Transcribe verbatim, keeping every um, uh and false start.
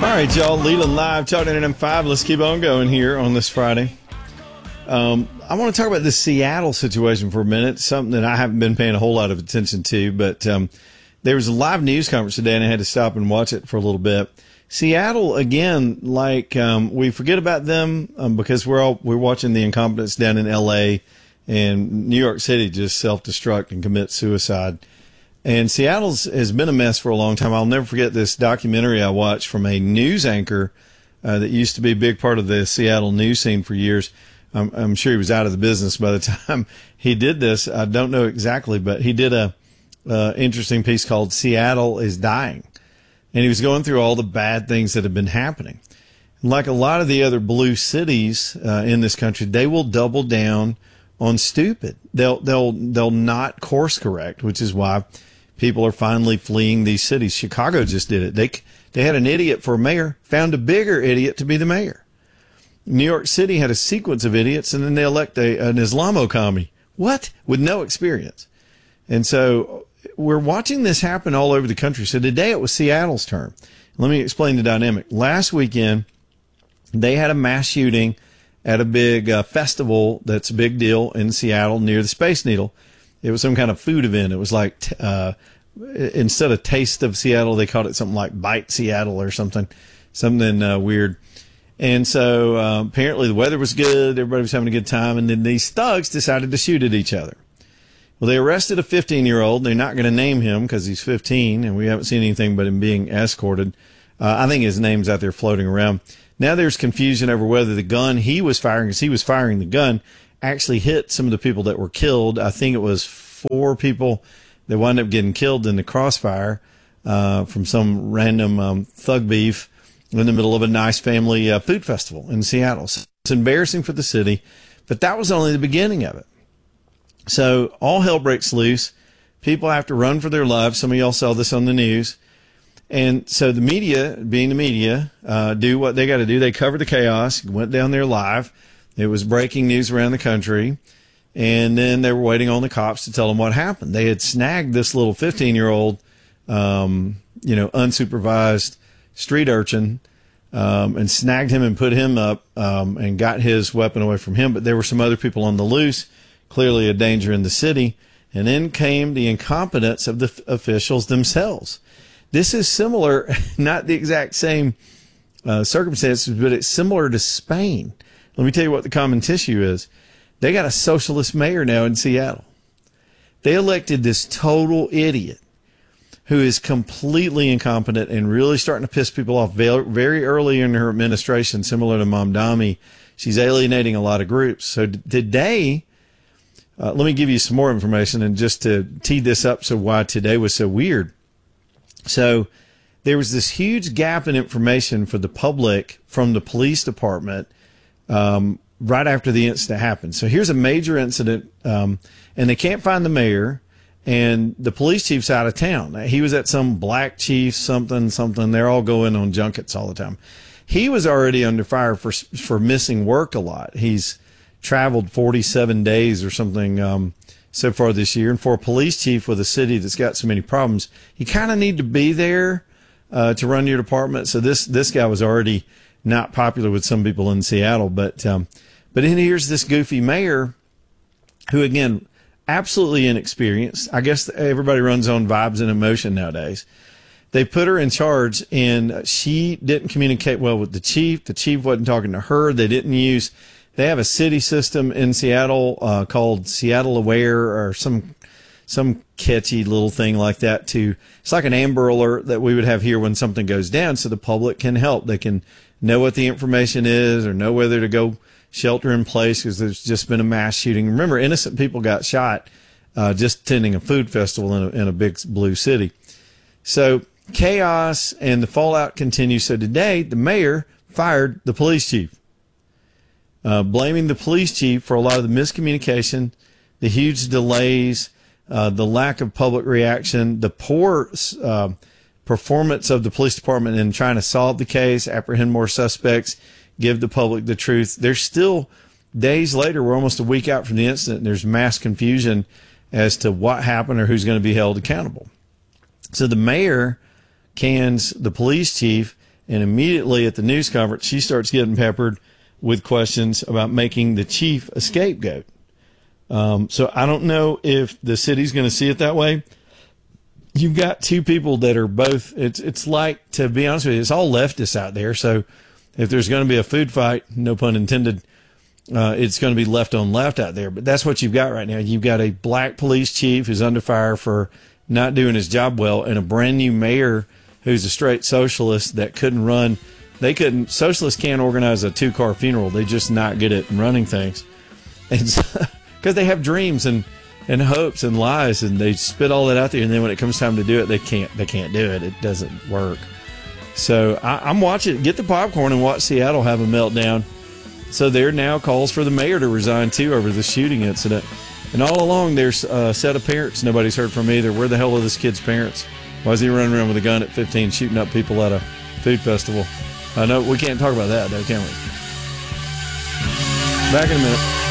All right, y'all. Leland Live, Talk ninety-nine point five. Let's keep on going here on this Friday. Um, I want to talk about this Seattle situation for a minute, something that I haven't been paying a whole lot of attention to, but um, there was a live news conference today, and I had to stop and watch it for a little bit. Seattle, again, like um, we forget about them um, because we're all we're watching the incompetence down in L A, and New York City just self-destruct and commit suicide. And Seattle's has been a mess for a long time. I'll never forget this documentary I watched from a news anchor uh, that used to be a big part of the Seattle news scene for years. I'm, I'm sure he was out of the business by the time he did this. I don't know exactly, but he did a uh, interesting piece called "Seattle is Dying," and he was going through all the bad things that have been happening. Like a lot of the other blue cities uh, in this country, they will double down on stupid. They'll they'll they'll not course correct, which is why people are finally fleeing these cities. Chicago just did it. They they had an idiot for a mayor, found a bigger idiot to be the mayor. New York City had a sequence of idiots, and then they elect a, an Islamo-commie. What? With no experience. And so we're watching this happen all over the country. So today it was Seattle's turn. Let me explain the dynamic. Last weekend, they had a mass shooting at a big uh, festival that's a big deal in Seattle near the Space Needle. It was some kind of food event. It was like, uh, instead of Taste of Seattle, they called it something like Bite Seattle or something, something uh, weird. And so uh, apparently the weather was good. Everybody was having a good time. And then these thugs decided to shoot at each other. Well, they arrested a fifteen-year-old. They're not going to name him because he's fifteen, and we haven't seen anything but him being escorted. Uh, I think his name's out there floating around. Now there's confusion over whether the gun he was firing, because he was firing the gun, actually hit some of the people that were killed. I think it was four people that wound up getting killed in the crossfire uh, from some random um, thug beef in the middle of a nice family uh, food festival in Seattle. So it's embarrassing for the city, but that was only the beginning of it. So all hell breaks loose. People have to run for their lives. Some of y'all saw this on the news. And so the media, being the media, uh, do what they got to do. They covered the chaos, went down there live. It was breaking news around the country. And then they were waiting on the cops to tell them what happened. They had snagged this little fifteen-year-old, um, you know, unsupervised street urchin, um, and snagged him and put him up, um, and got his weapon away from him. But there were some other people on the loose, clearly a danger in the city. And then came the incompetence of the f- officials themselves. This is similar, not the exact same uh, circumstances, but it's similar to Spain. Let me tell you what the common tissue is. They got a socialist mayor now in Seattle. They elected this total idiot who is completely incompetent and really starting to piss people off very early in her administration, similar to Mamdani. She's alienating a lot of groups. So today, uh, let me give you some more information, and just to tee this up, so why today was so weird. So there was this huge gap in information for the public from the police department um, right after the incident happened. So here's a major incident, um, and they can't find the mayor, and the police chief's out of town. He was at some black chief something, something. They're all going on junkets all the time. He was already under fire for for missing work a lot. He's traveled forty-seven days or something um so far this year. And for a police chief with a city that's got so many problems, you kind of need to be there uh, to run your department. So this this guy was already not popular with some people in Seattle. But um, but then here's this goofy mayor who, again, absolutely inexperienced. I guess everybody runs on vibes and emotion nowadays. They put her in charge, and she didn't communicate well with the chief. The chief wasn't talking to her. They didn't use... They have a city system in Seattle uh, called Seattle Aware, or some some catchy little thing like that. To it's like an Amber Alert that we would have here when something goes down, so the public can help. They can know what the information is, or know whether to go shelter in place because there's just been a mass shooting. Remember, innocent people got shot uh, just attending a food festival in a, in a big blue city. So chaos and the fallout continues. So today, the mayor fired the police chief. Uh, blaming the police chief for a lot of the miscommunication, the huge delays, uh, the lack of public reaction, the poor uh, performance of the police department in trying to solve the case, apprehend more suspects, give the public the truth. There's still, days later, we're almost a week out from the incident, and there's mass confusion as to what happened or who's going to be held accountable. So the mayor cans the police chief And immediately at the news conference, she starts getting peppered with questions about making the chief a scapegoat. Um, so I don't know if the city's going to see it that way. You've got two people that are both, it's it's like, to be honest with you, it's all leftists out there. So if there's going to be a food fight, no pun intended, uh, it's going to be left on left out there. But that's what you've got right now. You've got a black police chief who's under fire for not doing his job well, and a brand new mayor who's a straight socialist that couldn't run. They couldn't, socialists can't organize a two-car funeral. They're just not good at running things. And because they have dreams and and hopes and lies, and they spit all that out there, and then when it comes time to do it, they can't they can't do it. It doesn't work. So I, I'm watching. Get the popcorn and watch Seattle have a meltdown. So there now calls for the mayor to resign too over the shooting incident. And all along there's a set of parents nobody's heard from either. Where the hell are this kid's parents? Why is he running around with a gun at fifteen shooting up people at a food festival? I know we can't talk about that though, can we? Back in a minute.